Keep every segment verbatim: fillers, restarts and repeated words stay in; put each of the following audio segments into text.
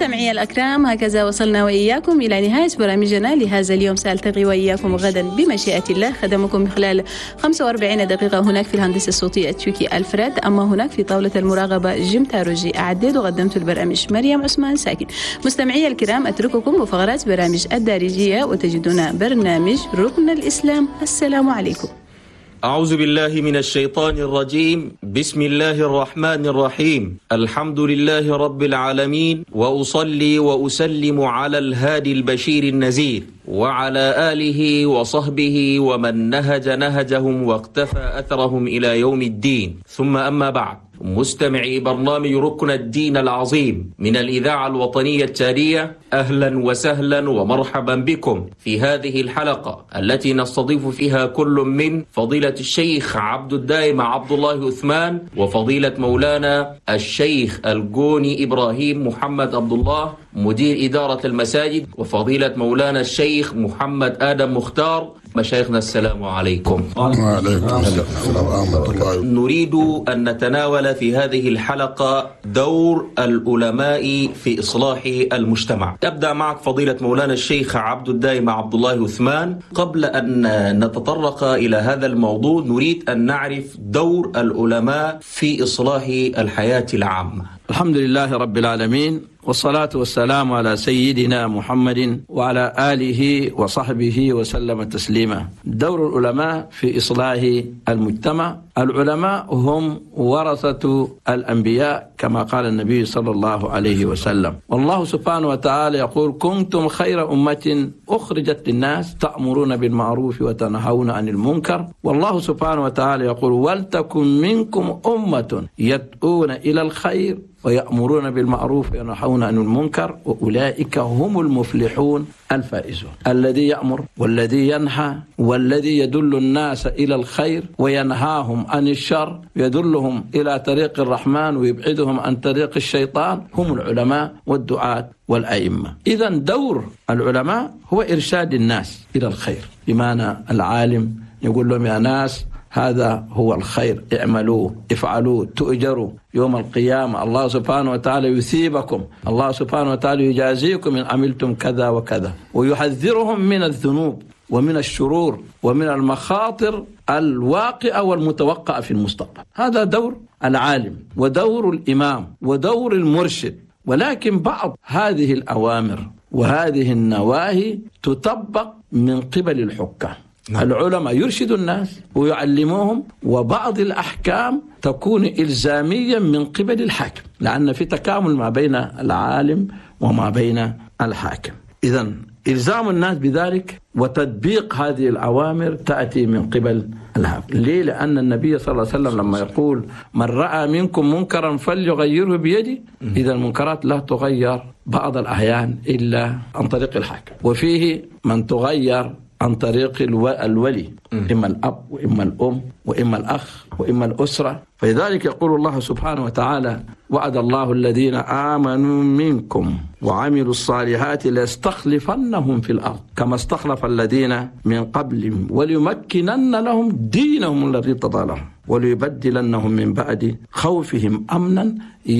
مستمعي الأكرام، هكذا وصلنا وإياكم إلى نهاية برامجنا لهذا اليوم. سألتقي وإياكم غدا بمشيئة الله. خدمكم خلال خمسة وأربعين دقيقة هناك في الهندسة الصوتية تشوكي ألفريد، أما هناك في طاولة المراقبة جيم تاروجي. أعديت وقدمت البرامج مريم عثمان ساكن. مستمعي الكرام، أترككم وفقرات برامج الدارجية وتجدون برنامج ركن الإسلام. السلام عليكم. أعوذ بالله من الشيطان الرجيم. بسم الله الرحمن الرحيم. الحمد لله رب العالمين، وأصلي وأسلم على الهادي البشير النذير وعلى آله وصحبه ومن نهج نهجهم واقتفى أثرهم إلى يوم الدين، ثم أما بعد. مستمعي برنامج ركن الدين العظيم من الإذاعة الوطنية التالية، أهلا وسهلا ومرحبا بكم في هذه الحلقة التي نستضيف فيها كل من فضيلة الشيخ عبد الدائم عبد الله عثمان، وفضيلة مولانا الشيخ الجوني إبراهيم محمد عبد الله مدير إدارة المساجد، وفضيلة مولانا الشيخ محمد آدم مختار. مشايخنا السلام عليكم. وعليكم السلام ورحمة الله. نريد أن نتناول في هذه الحلقة دور العلماء في إصلاح المجتمع. أبدأ معك فضيلة مولانا الشيخ عبد الدائم عبد الله عثمان. قبل أن نتطرق إلى هذا الموضوع نريد أن نعرف دور العلماء في إصلاح الحياة العامة. الحمد لله رب العالمين، والصلاة والسلام على سيدنا محمد وعلى آله وصحبه وسلم تسليما. دور العلماء في إصلاح المجتمع. العلماء هم ورثة الأنبياء كما قال النبي صلى الله عليه وسلم، والله سبحانه وتعالى يقول: كنتم خير أمة أخرجت للناس تأمرون بالمعروف وتنهون عن المنكر. والله سبحانه وتعالى يقول: ولتكن منكم أمة يدعون إلى الخير ويأمرون بالمعروف وينهون عن المنكر وأولئك هم المفلحون الفائزون. الذي يأمر والذي ينهى والذي يدل الناس إلى الخير وينهاهم عن الشر، يدلهم إلى طريق الرحمن ويبعدهم عن طريق الشيطان، هم العلماء والدعاة والأئمة. إذن دور العلماء هو إرشاد الناس إلى الخير. بمعنى العالم يقول لهم: يا ناس، هذا هو الخير، اعملوا افعلوا تؤجروا يوم القيامة، الله سبحانه وتعالى يثيبكم، الله سبحانه وتعالى يجازيكم إن عملتم كذا وكذا، ويحذرهم من الذنوب ومن الشرور ومن المخاطر الواقعة والمتوقعة في المستقبل. هذا دور العالم ودور الإمام ودور المرشد. ولكن بعض هذه الأوامر وهذه النواهي تطبق من قبل الحكام. العلماء يرشد الناس ويعلموهم، وبعض الأحكام تكون إلزاميا من قبل الحاكم، لأن في تكامل ما بين العالم وما بين الحاكم. إذن إلزام الناس بذلك وتطبيق هذه الأوامر تأتي من قبل الحاكم. ليه؟ لأن النبي صلى الله عليه وسلم لما يقول: من رأى منكم منكرا فليغيره بيده، إذا المنكرات لا تغير بعض الأحيان إلا عن طريق الحاكم، وفيه من تغير عن طريق الولي، إما الأب وإما الأم وإما الأخ وإما الأسرة. فلذلك يقول الله سبحانه وتعالى: وعد الله الذين آمنوا منكم وعملوا الصالحات ليستخلفنهم في الأرض كما استخلف الذين من قبلهم وليمكنن لهم دينهم الذي ارتضى لهم وليبدلنهم من بعد خوفهم أمنا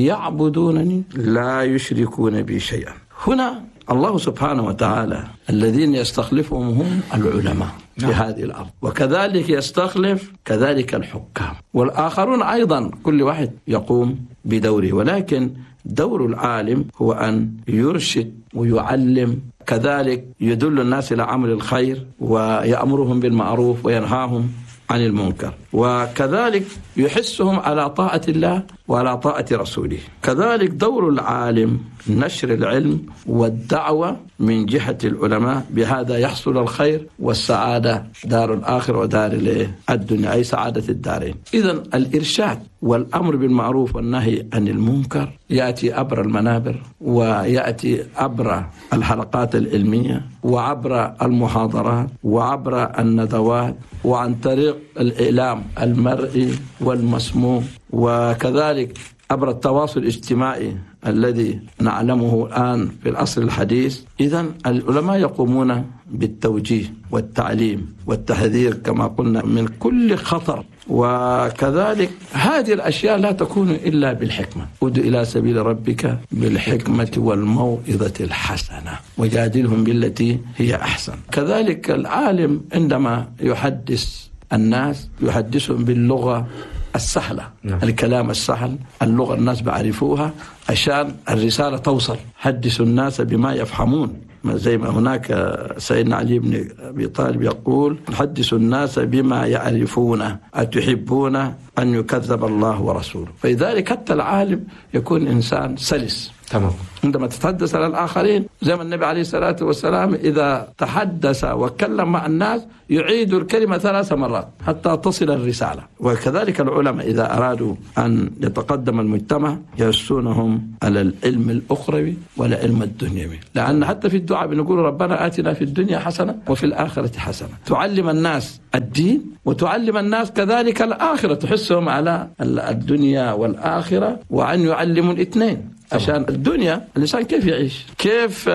يعبدونني لا يشركون بي شيئا. هنا الله سبحانه وتعالى الذين يستخلفهم هم العلماء في هذه الأرض، وكذلك يستخلف كذلك الحكام والآخرون أيضا، كل واحد يقوم بدوره. ولكن دور العالم هو أن يرشد ويعلم، كذلك يدل الناس إلى عمل الخير ويأمرهم بالمعروف وينهاهم عن المنكر، وكذلك يحسهم على طاعة الله وعلى طاعة رسوله. كذلك دور العالم نشر العلم والدعوة من جهة العلماء، بهذا يحصل الخير والسعادة، دار الآخرة ودار الدنيا، أي سعادة الدارين. إذن الإرشاد والأمر بالمعروف والنهي عن المنكر يأتي عبر المنابر، ويأتي عبر الحلقات العلمية، وعبر المحاضرات، وعبر الندوات، وعن طريق الإعلام المرئي والمسموع، وكذلك عبر التواصل الاجتماعي الذي نعلمه الآن في العصر الحديث. إذن العلماء يقومون بالتوجيه والتعليم والتحذير كما قلنا من كل خطر، وكذلك هذه الأشياء لا تكون إلا بالحكمة. ادع إلى سبيل ربك بالحكمة والموعظة الحسنة وجادلهم بالتي هي أحسن. كذلك العالم عندما يحدث الناس يحدثهم باللغة السهلة، نعم. الكلام السهل، اللغة الناس بعرفوها عشان الرسالة توصل. حدثوا الناس بما يفهمون، زي ما هناك سيدنا علي بن أبي طالب يقول حدثوا الناس بما يعرفون أتحبون أن يكذب الله ورسوله. فلذلك حتى العالم يكون إنسان سلس تمام عندما تتحدث على الآخرين، زي ما النبي عليه الصلاة والسلام إذا تحدث وكلم مع الناس يعيد الكلمة ثلاث مرات حتى تصل الرسالة. وكذلك العلماء إذا أرادوا أن يتقدم المجتمع يرسونهم على العلم الأخروي والعلم الدنيوي، لأن حتى في الدعاء بنقول ربنا آتنا في الدنيا حسنة وفي الآخرة حسنة. تعلم الناس الدين وتعلم الناس كذلك الآخرة، تحسهم على الدنيا والآخرة وأن يعلموا الاثنين. عشان الدنيا الإنسان كيف يعيش، كيف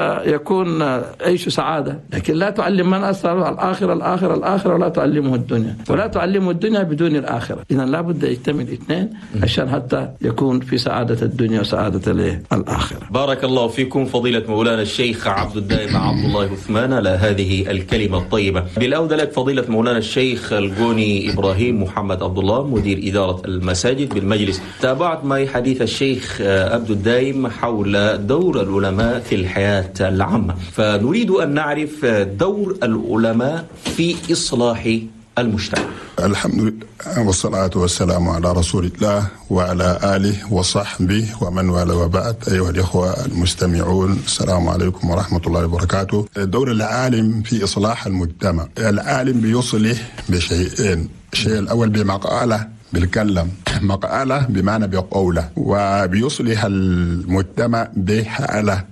يكون عيش سعادة، لكن لا تعلم من أسرع الآخرة الآخرة الآخرة ولا تعلمه الدنيا، ولا تعلمه الدنيا بدون الآخرة. إذن لا بد يجتمع الاثنين عشان حتى يكون في سعادة الدنيا وسعادة الآخرة. بارك الله فيكم فضيلة مولانا الشيخ عبد الدائم عبد الله عثمان على هذه الكلمة الطيبة. بالأودى لك فضيلة مولانا الشيخ الجوني إبراهيم محمد عبد الله مدير إدارة المساجد بالمجلس. تابعت معي حديث الشيخ عبد الدائم حول دور العلماء في الحياة العامة، فنريد أن نعرف دور العلماء في إصلاح المجتمع. الحمد لله والصلاة والسلام على رسول الله وعلى آله وصحبه ومن والاه، وبعد. أيها الإخوة المستمعون، السلام عليكم ورحمة الله وبركاته. دور العالم في إصلاح المجتمع، العالم بيصلح بشيئين. الشيء الأول بمقالة بالكلم، مقالة بمعنى بقولة، وبيصلح المجتمع بحالة.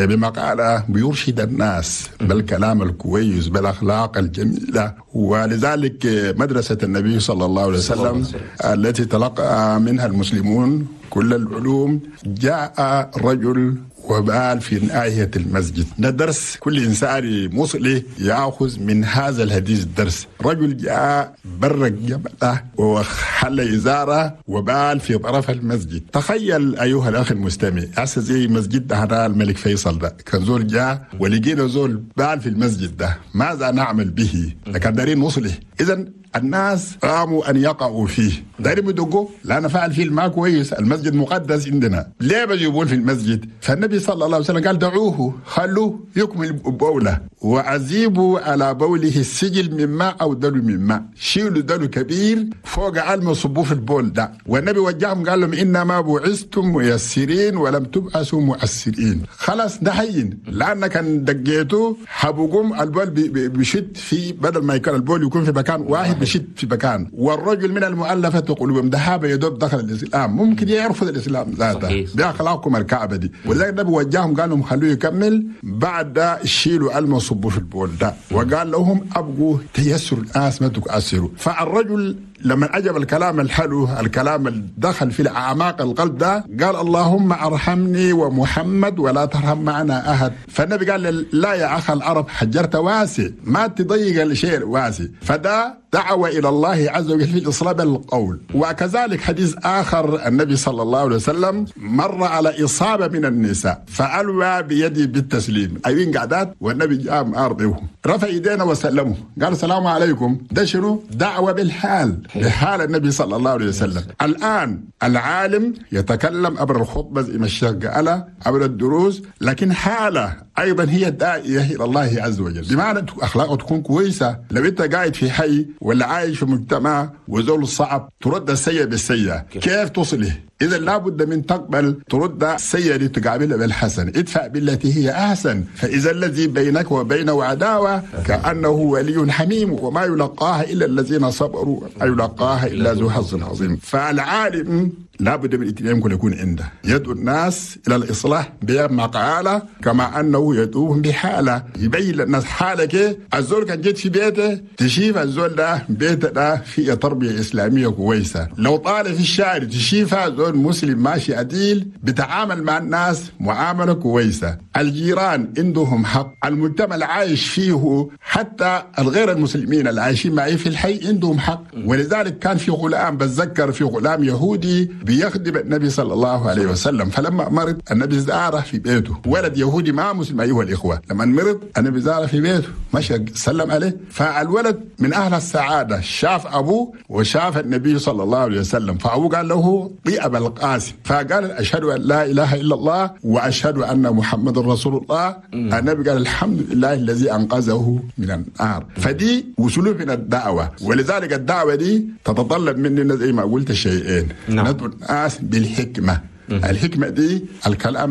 بمقالة بيرشد الناس بالكلام الكويس بالأخلاق الجميلة. ولذلك مدرسة النبي صلى الله عليه وسلم التي تلقى منها المسلمون كل العلوم، جاء رجل وبال في ناحية المسجد. ده درس كل إنسان مصلي يأخذ من هذا الحديث الدرس. رجل جاء برق جبله وحل إزاره وبال في طرف المسجد. تخيل أيها الأخ المستمع، أسا زي مسجد ده الملك فيصل ده، كان زول جاء ولقينا زول بال في المسجد ده، ماذا نعمل به؟ لكن دارين نصلي. إذن الناس قاموا أن يقعوا فيه، دارين بدقوا لا نفعل فيه الماء كويس، المسجد مقدس عندنا، ليه بيجيبون في المسجد؟ فالنبي صلى الله عليه وسلم قال دعوه خلوه يكمل بوله، وعزيبوا على بوله السجل من ماء أو دلو من ماء، شيلوا دلو كبير فوق علم صبوه في البول ده. والنبي وجههم قال لهم إنما بعثتم ميسرين ولم تبعثوا معسرين. خلاص ده حين، لأنك كان دقيته حبوكم البول بشد في، بدل ما يكون البول يكون في مكان واحد بشد في مكان. والرجل من المؤلفة قلوبهم ده حابة يدوب دخل الإسلام، ممكن يرفض الإسلام ذاته بأخلاقكم الكعبة دي. ولذلك النبي وجههم قال لهم خلوه يكمل، بعد ده شيلوا علم صبوا في البول ده، وقال لهم أبقوا تيسر الناس ما تكأسروا. فالرجل لما عجب الكلام الحلو، الكلام الدخل في أعماق القلب ده، قال اللهم ارحمني ومحمد ولا ترحم معنا أحد. فالنبي قال لا يا أخ العرب حجرت واسع، ما تضيق الشيء واسع. فده دعوة إلى الله عز وجل في إصلاب القول. وكذلك حديث آخر، النبي صلى الله عليه وسلم مر على إصابة من النساء فألوى بيدي بالتسليم، أيين قعدات، والنبي جاء أرضيه رفع يدينا وسلمه، قال السلام عليكم. ده شنو؟ دعوة بالحال، بحال النبي صلى الله عليه وسلم. الآن العالم يتكلم عبر الخطبة زي ما الشيخ قال، عبر الدروس، لكن حالة أيضا هي داعية إلى الله عز وجل، بمعنى أخلاقه تكون كويسة. لو أنت قاعد في حي ولا عايش في مجتمع وزول صعب، ترد السيء بالسيء، كيف تصله؟ إذا لابد من تقبل ترد السيء لتقابله بالحسن، ادفع بالتي هي أحسن، فإذا الذي بينك وبينه عداوة كأنه ولي حميم، وما يلقاها إلا الذين صبروا، أي يلقاها إلا ذو حظ عظيم. فالعالم لابد من الاثنين كل يكون عنده. يدعو الناس إلى الإصلاح بمقالة كما أنه يدعوهم بحالة، يبين للناس حالة كي الزول كان جيت في بيته تشيف الزول ده بيته ده في تربية إسلامية كويسة. لو طالع في الشارع تشيفها زول مسلم ماشي عديل بتعامل مع الناس معاملة كويسة. الجيران عندهم حق، المجتمع العايش فيه حتى الغير المسلمين اللي عايشين معي في الحي عندهم حق. ولذلك كان في غلام، بتذكر في غلام يهودي بيخدم النبي صلى الله عليه وسلم، فلما مرض النبي زاره في بيته. ولد يهودي ما مسلم أيها الإخوة، لما مرض النبي زاره في بيته مشى سلم عليه. فالولد من أهل السعادة شاف أبوه وشاف النبي صلى الله عليه وسلم، فأبوه قال له بي أبا القاسم، فقال أشهد أن لا إله إلا الله وأشهد أن محمد رسول الله. النبي قال الحمد لله الذي أنقذه من النار. فدي وصوله من الدعوة، ولذلك الدعوة دي تتطلب مننا زي ما قلت شيئين. نعم. ندعو الناس بالحكمة. الحكمة دي الكلام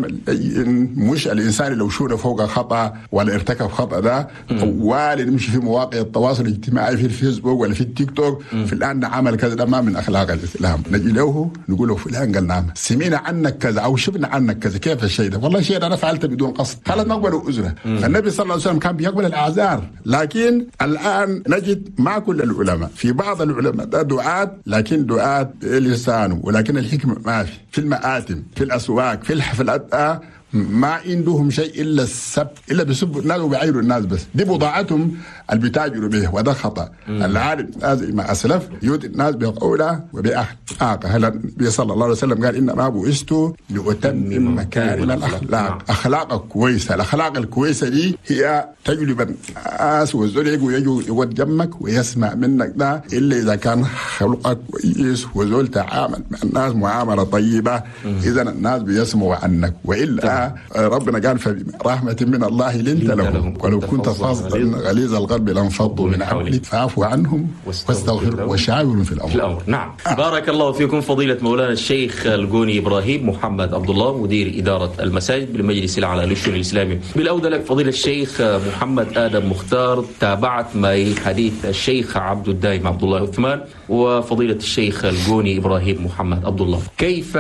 مش الإنسان لو شونا فوق خطأ ولا ارتكب خطأ ده ولا نمشي في مواقع التواصل الاجتماعي في الفيسبوك ولا في التيك توك في الآن عمل كذا، ده ما من أخلاق الإسلام. نجي له نقول له فلان قال نعم سمعنا عنك كذا أو شفنا عنك كذا، كيف الشيء ده؟ والله شيء أنا فعلته بدون قصد، خلاص نقبل أجره. فالنبي صلى الله عليه وسلم كان بيقبل الأعذار، لكن الآن نجد مع كل العلماء، في بعض العلماء ده دعاة لكن دعاة بلسانه، ولكن الحكمة ما في في المآت في الأسواق في الحفلات آه ما عندهم شيء إلا السب، إلا بيسبوا الناس وبيعيروا الناس بس، دي بضاعتهم اللي به، وده خطأ. العالم لازم ما أسلف يؤتي الناس بقولة وبأخلاق. هلا النبي صلى الله عليه وسلم قال إنما بعثت لأتمم مكارم الأخلاق. أخلاق كويسة، الأخلاق الكويسة دي هي تجلب الناس والزول يجوا يجوا يود جنبك ويسمع منك ده، إلا إذا كان خلقك كويس وزول تعامل مع الناس معاملة طيبة، إذا الناس بيسمعوا عنك. وإلا ربنا قال فرحمة من الله لنت لهم ولو كنت فظا غليظ القلب لانفضوا من حولك فاعف عنهم واستغفر وشاورهم في الأمر. الأمر. نعم. بارك الله فيكم فضيلة مولانا الشيخ القوني إبراهيم محمد عبد الله مدير إدارة المساجد بالمجلس الأعلى للشؤون الإسلامي. بالأودى لك فضيلة الشيخ محمد آدم مختار، تابعت معي حديث الشيخ عبد الدائم عبد الله عثمان وفضيلة الشيخ القوني إبراهيم محمد عبد الله. كيف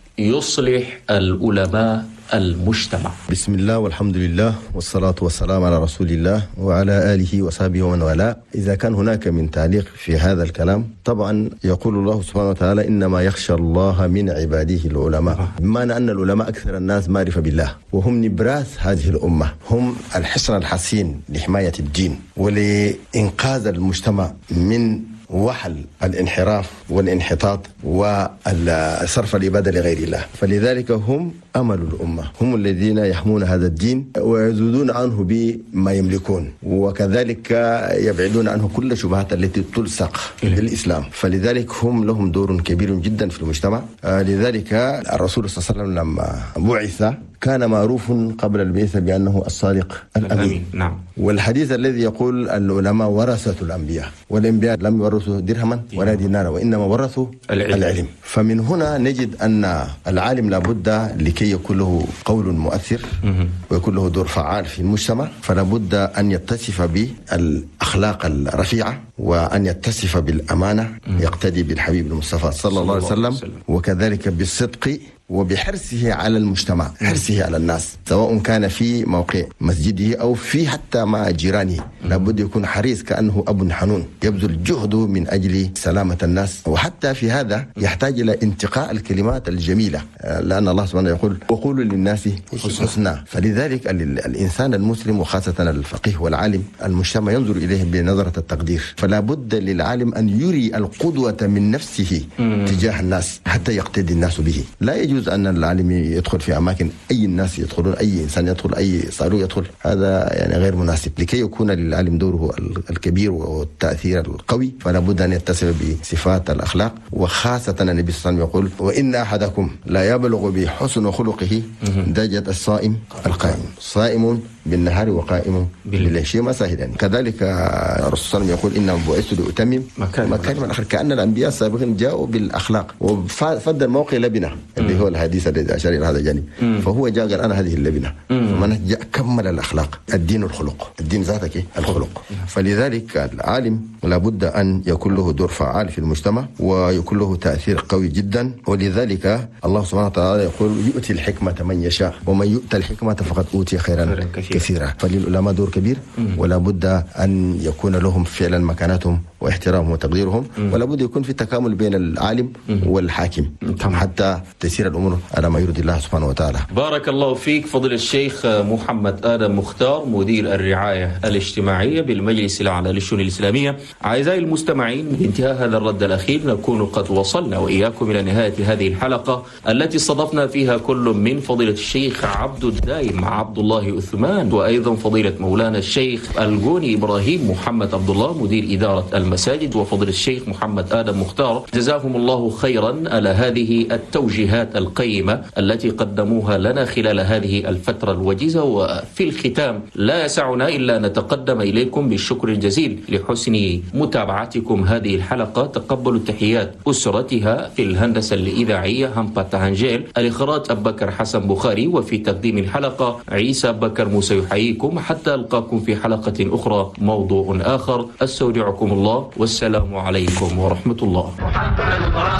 يصلح العلماء المجتمع؟ بسم الله والحمد لله والصلاة والسلام على رسول الله وعلى آله وصحبه ومن والاه. إذا كان هناك من تعليق في هذا الكلام، طبعا يقول الله سبحانه وتعالى إنما يخشى الله من عباده العلماء، بمعنى أن العلماء أكثر الناس معرفة بالله، وهم نبراس هذه الأمة، هم الحصن الحصين لحماية الدين ولإنقاذ المجتمع من وحل الانحراف والانحطاط وصرف العبادة لغير الله. فلذلك هم أمل الأمة، هم الذين يحمون هذا الدين ويزودون عنه بما يملكون، وكذلك يبعدون عنه كل شبهات التي تلصق بالإسلام. فلذلك هم لهم دور كبير جدا في المجتمع. لذلك الرسول صلى الله عليه وسلم لما بعث كان معروف قبل البعثة بأنه الصادق الأمين. نعم. والحديث الذي يقول العلماء ورثة الأنبياء، والأنبياء لم يورثوا درهما ولا دينارا وإنما ورثوا العلم. العلم. فمن هنا نجد أن العالم لابد لكي يكون له قول مؤثر ويكون له دور فعال في المجتمع، فلابد أن يتصف بالأخلاق الرفيعة وأن يتصف بالأمانة، يقتدي بالحبيب المصطفى صلى الله عليه وسلم، وكذلك بالصدق وبحرصه على المجتمع، حرصه على الناس، سواء كان في موقع مسجده أو في حتى مع جيرانه. لابد يكون حريص كأنه أب حنون يبذل جهده من أجل سلامة الناس. وحتى في هذا يحتاج إلى انتقاء الكلمات الجميلة، لأن الله سبحانه يقول وقولوا للناس حسنا. فلذلك الإنسان المسلم وخاصة الفقيه والعالم المجتمع ينظر إليه بنظرة التقدير. فلا بد للعالم أن يري القدوة من نفسه تجاه الناس حتى يقتدي الناس به. لا يجوز أن العالم يدخل في أماكن أي الناس يدخلون، أي إنسان يدخل، أي صاروخ يدخل، هذا يعني غير مناسب. لكي يكون للعالم دوره الكبير والتأثير القوي فلا بد أن يتصف بصفات الأخلاق، وخاصة النبي صلى الله عليه وسلم يقول وإن أحدكم لا يبلغ بحسن خلقه درجة الصائم القائم، صائم بالنهار وقائم بالليل، شيء ما سهل يعني. كذلك الرسول صلى الله عليه وسلم يقول إنما بعثت لأتمم مكارم الأخلاق، كأن الأنبياء السابقين جاءوا بالأخلاق وفد الموقع لبنة اللي هو هو الحديث الذي أشار إلى هذا الجانب. فهو جاء قال أنا هذه اللبنة، فمن جاء كمل الأخلاق، الدين الخلق، الدين ذاتك الخلق. فلذلك العالم لابد أن يكون له دور فعال في المجتمع ويكون له تأثير قوي جدا. ولذلك الله سبحانه وتعالى يقول يؤتي الحكمة من يشاء ومن يؤتى الحكمة فقد أوتي خيرا كثيرا. فللعلماء دور كبير، ولا بد أن يكون لهم فعلا مكانتهم واحترامهم وتقديرهم، ولا بد يكون في تكامل بين العالم والحاكم حتى تسير الأمور على ما يرضي الله سبحانه وتعالى. بارك الله فيك فضيلة الشيخ محمد آدم مختار، مدير الرعاية الاجتماعية بالمجلس الأعلى للشؤون الإسلامية. أعزائي المستمعين، بانتهاء هذا الرد الأخير نكون قد وصلنا وإياكم إلى نهاية هذه الحلقة التي استضفنا فيها كل من فضيلة الشيخ عبد الدايم عبد الله أثمان، وأيضا فضيلة مولانا الشيخ الجوني إبراهيم محمد عبد الله مدير إدارة المساجد، وفضيلة الشيخ محمد آدم مختار. جزاهم الله خيرا على هذه التوجيهات القيمة التي قدموها لنا خلال هذه الفترة الوجيزة. وفي الختام لا يسعنا إلا أن نتقدم إليكم بالشكر الجزيل لحسن متابعتكم هذه الحلقة. تقبلوا تحيات أسرتها في الهندسة الإذاعية همبا تهانجيل، الإخراج أبو بكر حسن بخاري، وفي تقديم الحلقة عيسى بكر موسى يحييكم حتى ألقاكم في حلقة أخرى موضوع آخر. أستودعكم الله والسلام عليكم ورحمة الله.